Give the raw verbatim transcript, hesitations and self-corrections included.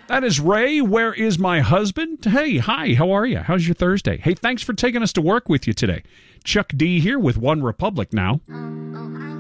That is Ray. Where is my husband? Hey, hi, how are you? How's your Thursday? Hey, thanks for taking us to work with you today. Chuck D here with One Republic now.